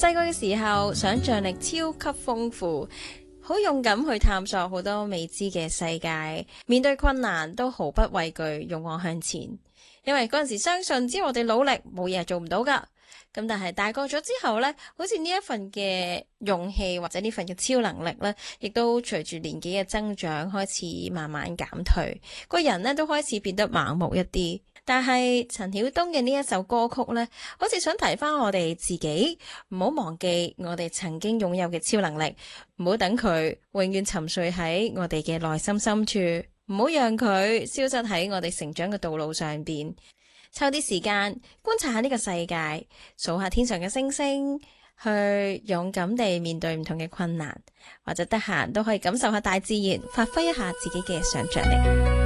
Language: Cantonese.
細個嘅時候，想像力超級豐富，好勇敢去探索好多未知嘅世界，面對困難都毫不畏懼，勇往向前。因為嗰陣時相信，只要我哋努力，冇嘢係做唔到噶。咁但係大個咗之後呢，好似呢一份嘅勇氣或者呢份嘅超能力呢，亦都隨住年紀嘅增長開始慢慢減退，個人呢都開始變得盲目一啲。但係陳曉東嘅呢一首歌曲呢，好似想提翻我哋自己，唔好忘記我哋曾經擁有嘅超能力，唔好等佢永遠沉睡喺我哋嘅內心深處，唔好讓佢消失喺我哋成長嘅道路上邊。抽啲時間觀察下呢個世界，數下天上嘅星星，去勇敢地面對唔同嘅困難，或者得閒都可以感受下大自然，發揮一下自己嘅想象力。